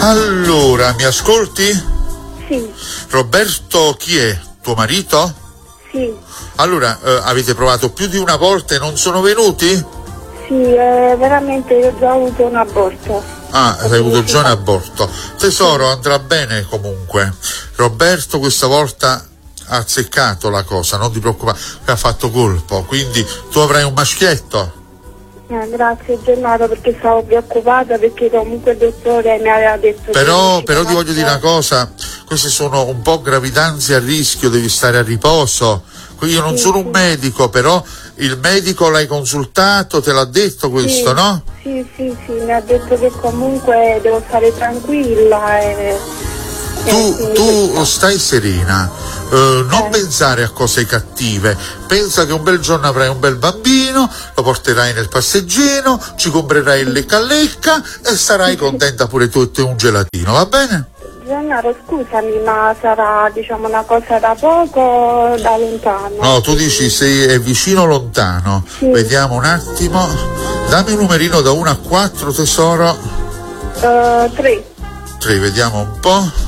Allora, mi ascolti? Sì. Roberto chi è? Tuo marito? Sì. Allora, avete provato più di una volta e non sono venuti? Sì, veramente io ho già avuto un aborto. Ah, hai avuto già un aborto. Tesoro, andrà bene comunque. Roberto questa volta ha azzeccato la cosa, non ti preoccupare, ha fatto colpo, quindi tu avrai un maschietto. Grazie Gennaro, perché stavo preoccupata, perché comunque il dottore mi aveva detto Però ti voglio dire una cosa, queste sono un po' gravidanze a rischio, devi stare a riposo. Io non sono un medico, però il medico l'hai consultato, te l'ha detto questo, no? Sì, mi ha detto che comunque devo stare tranquilla Tu stai serena, non pensare a cose cattive, pensa che un bel giorno avrai un bel bambino, lo porterai nel passeggino, ci comprerai il lecca lecca e sarai contenta pure tu e te un gelatino, va bene? Gennaro, scusami, ma sarà una cosa da poco o da lontano? No, tu dici se è vicino o lontano. Sì. Vediamo un attimo, dammi un numerino da 1 a 4 tesoro. 3. 3, vediamo un po'.